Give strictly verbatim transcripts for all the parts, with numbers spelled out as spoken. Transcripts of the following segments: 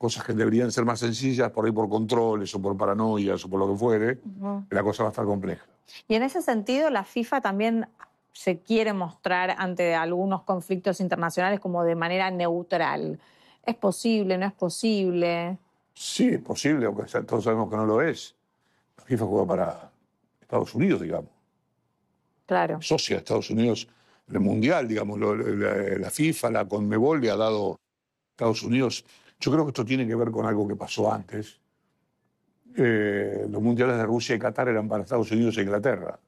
cosas que deberían ser más sencillas, por ahí por controles o por paranoias o por lo que fuere, uh-huh. la cosa va a estar compleja. Y en ese sentido, la FIFA también se quiere mostrar ante algunos conflictos internacionales como de manera neutral. ¿Es posible, no es posible? Sí, es posible, aunque todos sabemos que no lo es. La FIFA juega para Estados Unidos, digamos. Claro. Socia de Estados Unidos en el Mundial, digamos. Lo, la, la FIFA, la Conmebol le ha dado a Estados Unidos. Yo creo que esto tiene que ver con algo que pasó antes. Eh, los mundiales de Rusia y Qatar eran para Estados Unidos e Inglaterra.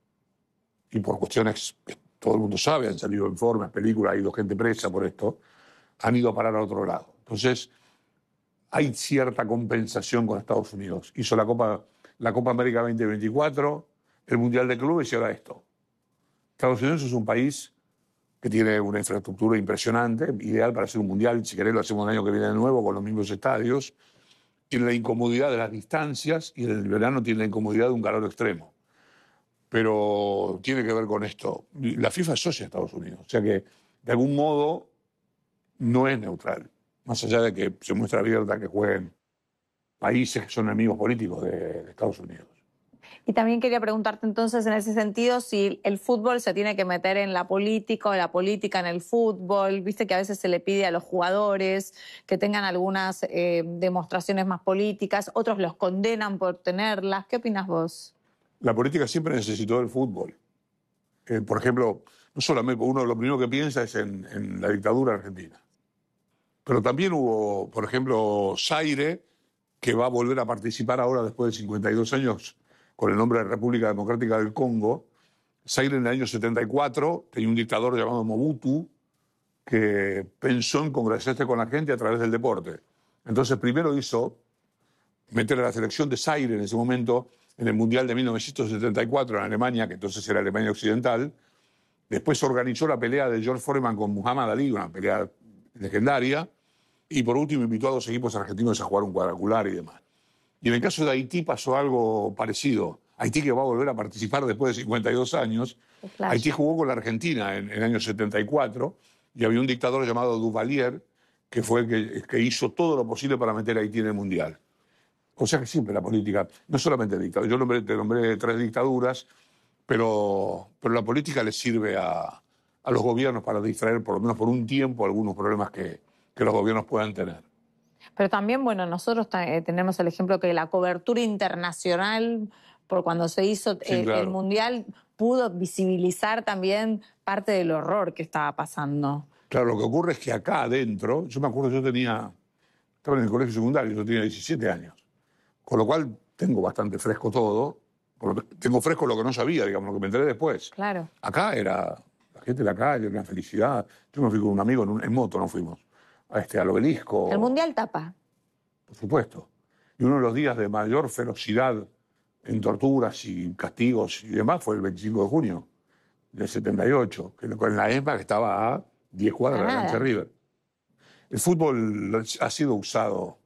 Y por cuestiones que todo el mundo sabe, han salido informes, películas, ha ido gente presa por esto, han ido a parar a otro lado. Entonces, hay cierta compensación con Estados Unidos. Hizo la Copa, la Copa América veinte veinticuatro, el Mundial de Clubes y ahora esto. Estados Unidos es un país que tiene una infraestructura impresionante, ideal para hacer un mundial. Si querés lo hacemos el año que viene de nuevo con los mismos estadios. Tiene la incomodidad de las distancias y en el verano tiene la incomodidad de un calor extremo. Pero tiene que ver con esto. La FIFA es socia de Estados Unidos, o sea que de algún modo no es neutral, más allá de que se muestra abierta que jueguen países que son enemigos políticos de, de Estados Unidos. Y también quería preguntarte entonces en ese sentido si el fútbol se tiene que meter en la política o la política en el fútbol. Viste que a veces se le pide a los jugadores que tengan algunas eh, demostraciones más políticas, otros los condenan por tenerlas. ¿Qué opinas vos? La política siempre necesitó del fútbol. Eh, por ejemplo, no solamente uno lo primero que piensa es en, en la dictadura argentina. Pero también hubo, por ejemplo, Zaire, que va a volver a participar ahora después de cincuenta y dos años con el nombre de República Democrática del Congo. Zaire en el año setenta y cuatro tenía un dictador llamado Mobutu que pensó en congraciarse con la gente a través del deporte. Entonces primero hizo meter a la selección de Zaire en ese momento en el Mundial de mil novecientos setenta y cuatro en Alemania, que entonces era Alemania Occidental. Después organizó la pelea de George Foreman con Muhammad Ali, una pelea legendaria. Y por último invitó a dos equipos argentinos a jugar un cuadrangular y demás. Y en el caso de Haití pasó algo parecido. Haití, que va a volver a participar después de cincuenta y dos años. Haití jugó con la Argentina en, en el año setenta y cuatro y había un dictador llamado Duvalier que fue el que, que hizo todo lo posible para meter a Haití en el Mundial. O sea que siempre la política, no solamente dictadura, yo nombré, te nombré tres dictaduras, pero, pero la política le sirve a, a los gobiernos para distraer por lo menos por un tiempo algunos problemas que, que los gobiernos puedan tener. Pero también, bueno, nosotros eh, tenemos el ejemplo que la cobertura internacional, por cuando se hizo sí, eh, claro. el Mundial, pudo visibilizar también parte del horror que estaba pasando. Claro, lo que ocurre es que acá adentro, yo me acuerdo, yo tenía, estaba en el colegio secundario, yo tenía diecisiete años, con lo cual tengo bastante fresco todo, tengo fresco lo que no sabía, digamos, lo que me enteré después. Claro. Acá era la gente de la calle, una felicidad. Yo me fui con un amigo en, un, en moto, nos fuimos. A este, al obelisco. El Mundial tapa. Por supuesto. Y uno de los días de mayor ferocidad en torturas y castigos y demás fue el veinticinco de junio del setenta y ocho, que en la ESMA que estaba a diez cuadras de la cancha River. El fútbol ha sido usado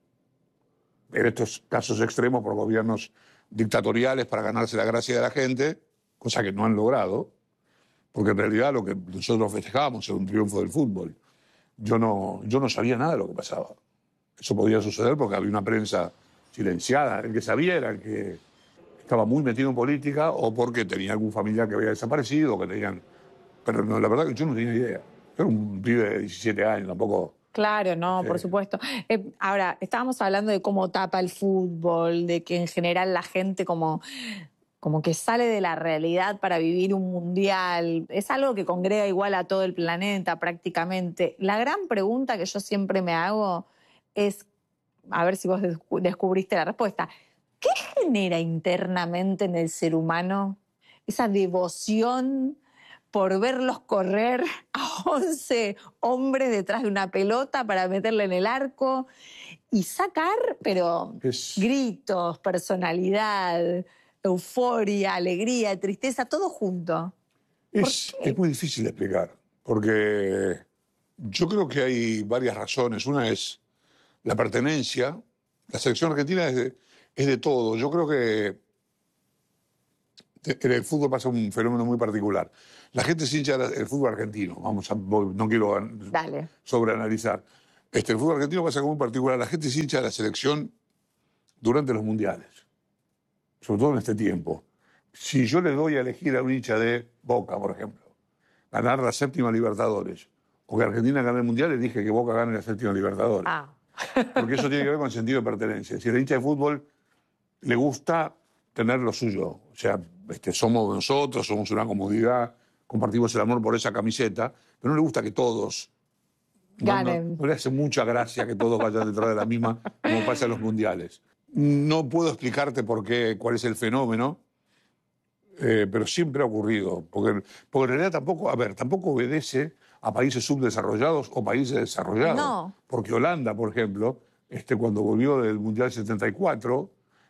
en estos casos extremos por gobiernos dictatoriales para ganarse la gracia de la gente, cosa que no han logrado, porque en realidad lo que nosotros festejábamos era un triunfo del fútbol. Yo no, yo no sabía nada de lo que pasaba. Eso podía suceder porque había una prensa silenciada. El que sabía era el que estaba muy metido en política o porque tenía algún familiar que había desaparecido, que tenían... Pero no, la verdad que yo no tenía idea. Yo era un pibe de diecisiete años, tampoco... Claro, no, sí. Por supuesto. Eh, ahora, estábamos hablando de cómo tapa el fútbol, de que en general la gente como... como que sale de la realidad para vivir un mundial. Es algo que congrega igual a todo el planeta prácticamente. La gran pregunta que yo siempre me hago es, a ver si vos descubriste la respuesta, ¿qué genera internamente en el ser humano esa devoción por verlos correr a once hombres detrás de una pelota para meterle en el arco y sacar, pero es... gritos, personalidad... euforia, alegría, tristeza, todo junto? Es, es muy difícil de explicar, porque yo creo que hay varias razones. Una es la pertenencia. La selección argentina es de, es de todo. Yo creo que en el fútbol pasa un fenómeno muy particular. La gente se hincha del fútbol argentino. Vamos a, no quiero Dale. sobreanalizar. Este, el fútbol argentino pasa como muy particular. La gente se hincha de la selección durante los mundiales, sobre todo en este tiempo. Si yo le doy a elegir a un hincha de Boca, por ejemplo, ganar la séptima Libertadores, o que Argentina gane el mundial, le dije que Boca gane la séptima Libertadores. Ah. Porque eso tiene que ver con el sentido de pertenencia. Si el hincha de fútbol le gusta tener lo suyo, o sea, este, somos nosotros, somos una comodidad, compartimos el amor por esa camiseta, pero no le gusta que todos ganen. No, no, no le hace mucha gracia que todos vayan detrás de la misma, como pasa en los mundiales. No puedo explicarte por qué, cuál es el fenómeno, eh, pero siempre ha ocurrido. Porque, porque en realidad tampoco, a ver, tampoco obedece a países subdesarrollados o países desarrollados. No. Porque Holanda, por ejemplo, este, cuando volvió del Mundial setenta y cuatro,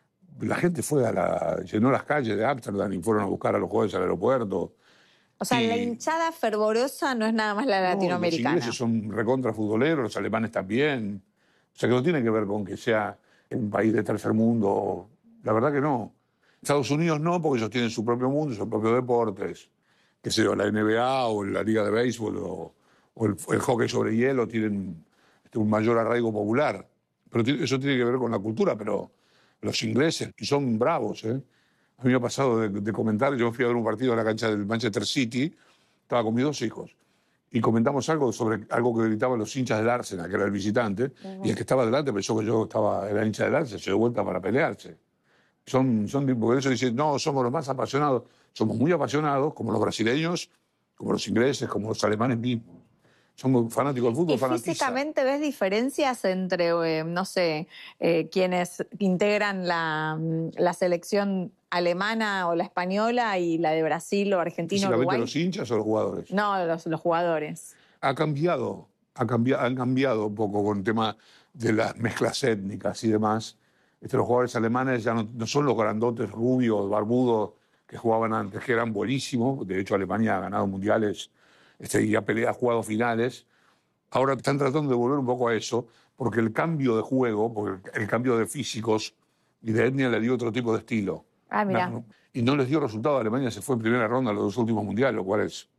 la gente fue a la, llenó las calles de Ámsterdam y fueron a buscar a los jugadores al aeropuerto. O sea, y, la hinchada fervorosa no es nada más la latinoamericana. No, los ingleses son recontra futboleros, los alemanes también. O sea, que no tiene que ver con que sea un país de tercer mundo. La verdad que no. Estados Unidos no, porque ellos tienen su propio mundo, sus propios deportes. Qué sé yo, la N B A o la Liga de Béisbol o, o el, el hockey sobre hielo tienen este, un mayor arraigo popular. Pero eso tiene que ver con la cultura, pero los ingleses, que son bravos, ¿eh? A mí me ha pasado de, de comentar, yo fui a ver un partido en la cancha del Manchester City, estaba con mis dos hijos, y comentamos algo sobre algo que gritaban los hinchas del Arsenal, que era el visitante, uh-huh. Y el que estaba delante pensó que yo estaba, era hincha del Arsenal, se dio vuelta para pelearse. Son, son, porque eso dicen, no, somos los más apasionados. Somos muy apasionados, como los brasileños, como los ingleses, como los alemanes mismos. Somos fanáticos del fútbol. ¿Y físicamente ves diferencias entre, eh, no sé, eh, quienes integran la, la selección alemana o la española y la de Brasil o Argentina o Uruguay? ¿Los hinchas o los jugadores? No, los, los jugadores. Ha cambiado, ha cambiado, han cambiado un poco con el tema de las mezclas étnicas y demás. Este, los jugadores alemanes ya no, no son los grandotes rubios, barbudos que jugaban antes, que eran buenísimos. De hecho, Alemania ha ganado mundiales este, y ha peleado, ha jugado finales. Ahora están tratando de volver un poco a eso, porque el cambio de juego, porque el cambio de físicos y de etnia le dio otro tipo de estilo. Ah, mira. No, y no les dio resultado. Alemania se fue en primera ronda a los dos últimos mundiales, lo cual es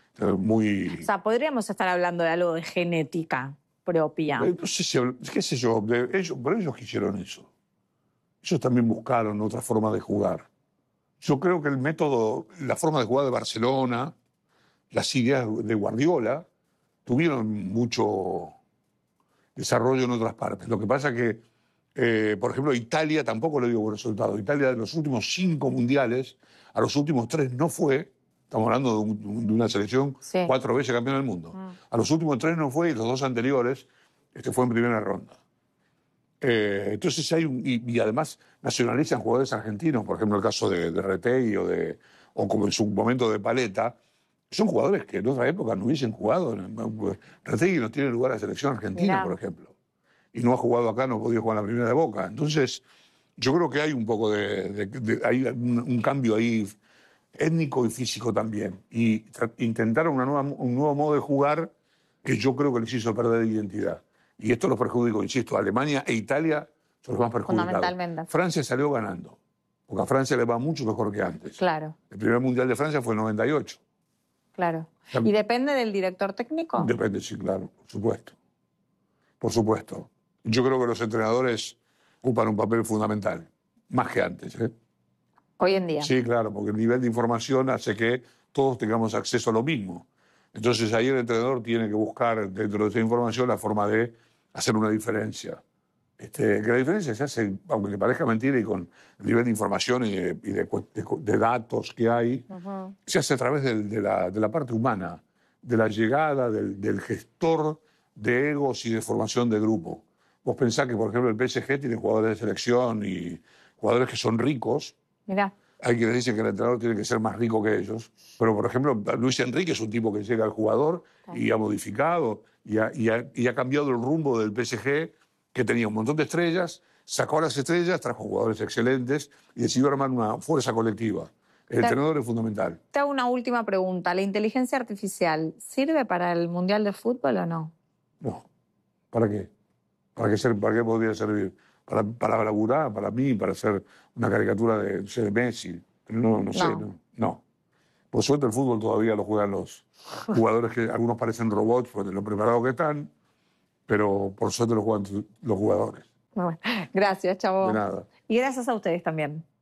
muy... O sea, podríamos estar hablando de algo de genética propia. Eh, no sé si, qué sé yo, de ellos, pero ellos quisieron eso. Ellos también buscaron otra forma de jugar. Yo creo que el método, la forma de jugar de Barcelona, las ideas de Guardiola, tuvieron mucho desarrollo en otras partes. Lo que pasa es que, eh, por ejemplo, Italia tampoco le dio buen resultado. Italia de los últimos cinco mundiales, a los últimos tres no fue. Estamos hablando de, un, de una selección sí. cuatro veces campeona del mundo. Mm. A los últimos tres no fue y los dos anteriores este, fue en primera ronda. Eh, entonces hay un, y, y además nacionalizan jugadores argentinos, por ejemplo el caso de, de Retegui o, de, o como en su momento de Paletta, son jugadores que en otra época no hubiesen jugado. Retegui no tiene lugar a la selección argentina, Mirá. por ejemplo, y no ha jugado acá, no ha podido jugar en la primera de Boca. Entonces yo creo que hay un poco de, de, de hay un, un cambio ahí étnico y físico también, y intentaron una nueva, un nuevo modo de jugar que yo creo que les hizo perder identidad. Y esto los perjudicó, insisto, Alemania e Italia son los más perjudicados. Fundamentalmente. Francia salió ganando, porque a Francia le va mucho mejor que antes. Claro. El primer mundial de Francia fue en noventa y ocho. Claro. ¿Y depende del director técnico? Depende, sí, claro, por supuesto. Por supuesto. Yo creo que los entrenadores ocupan un papel fundamental, más que antes, ¿eh? Hoy en día. Sí, claro, porque el nivel de información hace que todos tengamos acceso a lo mismo. Entonces ahí el entrenador tiene que buscar dentro de esa información la forma de hacer una diferencia. Este, que la diferencia se hace, aunque le parezca mentira, y con el nivel de información y de, y de, de, de datos que hay, uh-huh. se hace a través de, de, la, de la parte humana, de la llegada del, del gestor de egos y de formación de grupo. Vos pensás que, por ejemplo, el P S G tiene jugadores de selección y jugadores que son ricos. Mirá. Hay quienes dicen que el entrenador tiene que ser más rico que ellos. Pero, por ejemplo, Luis Enrique es un tipo que llega al jugador claro. y ha modificado y ha, y, ha, y ha cambiado el rumbo del P S G, que tenía un montón de estrellas, sacó a las estrellas, trajo jugadores excelentes y decidió armar una fuerza colectiva. El te, entrenador es fundamental. Te hago una última pregunta. ¿La inteligencia artificial sirve para el Mundial de Fútbol o no? No. ¿Para qué? ¿Para qué, ser, para qué podría servir? Para, para laburar, para mí, para hacer una caricatura de, no sé, de Messi. No, no sé, no. no. no. Por suerte el fútbol todavía lo juegan los jugadores que algunos parecen robots por lo preparados que están. pero por suerte lo juegan los jugadores. Bueno, gracias, Chavo. De nada. Y gracias a ustedes también.